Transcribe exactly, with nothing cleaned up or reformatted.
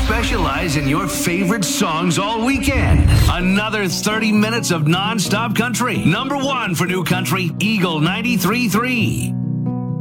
specialize in your favorite songs all weekend. Another thirty minutes of non-stop country. Number one for new country, Eagle ninety-three point three.